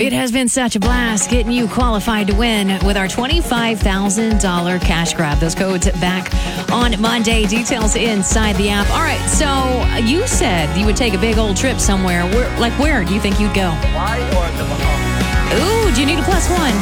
It has been such a blast getting you qualified to win with our $25,000 cash grab. Those codes back on Monday. Details inside the app. All right, so you said you would take a big old trip somewhere. Where do you think you'd go? Hawaii or the Bahamas? Ooh, do you need a +1?